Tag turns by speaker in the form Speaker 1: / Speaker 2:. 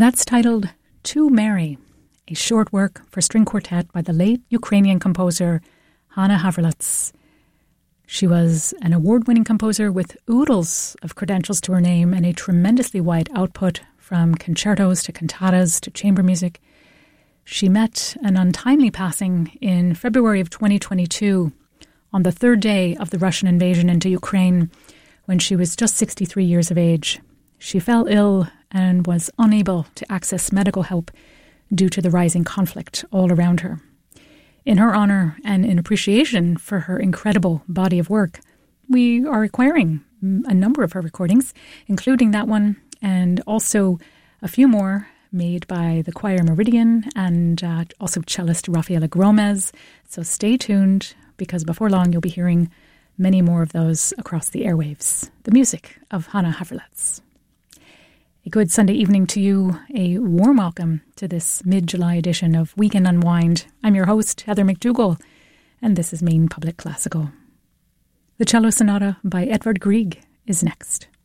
Speaker 1: That's titled To Mary, a short work for string quartet by the late Ukrainian composer Hanna Haverlotz. She was an award-winning composer with oodles of credentials to her name and a tremendously wide output from concertos to cantatas to chamber music. She met an untimely passing in February of 2022 on the third day of the Russian invasion into Ukraine when she was just 63 years of age. She fell ill and was unable to access medical help due to the rising conflict all around her. In her honour and in appreciation for her incredible body of work, we are acquiring a number of her recordings, including that one and also a few more made by the Choir Meridian and also cellist Rafaela Gomez. So stay tuned, because before long you'll be hearing many more of those across the airwaves. The music of Hanna Haverlotz. A good Sunday evening to you. A warm welcome to this mid-July edition of Weekend Unwind. I'm your host, Heather McDougall, and this is Maine Public Classical. The Cello Sonata by Edvard Grieg is next.